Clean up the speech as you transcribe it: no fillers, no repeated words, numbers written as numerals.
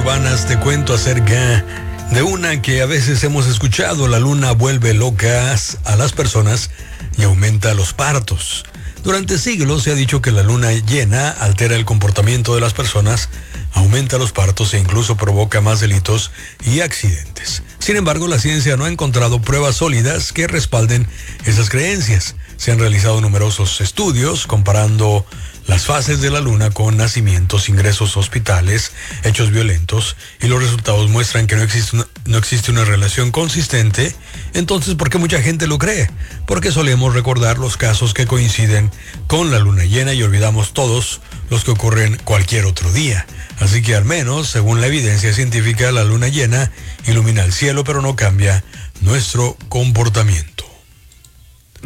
urbanas te cuento acerca de una que a veces hemos escuchado. La luna vuelve locas a las personas y aumenta los partos. Durante siglos se ha dicho que la luna llena altera el comportamiento de las personas, aumenta los partos e incluso provoca más delitos y accidentes. Sin embargo, la ciencia no ha encontrado pruebas sólidas que respalden esas creencias. Se han realizado numerosos estudios comparando las fases de la luna con nacimientos, ingresos a hospitales, hechos violentos, y los resultados muestran que no existe una relación consistente. Entonces, ¿por qué mucha gente lo cree? Porque solemos recordar los casos que coinciden con la luna llena y olvidamos todos los que ocurren cualquier otro día. Así que al menos, según la evidencia científica, la luna llena ilumina el cielo, pero no cambia nuestro comportamiento.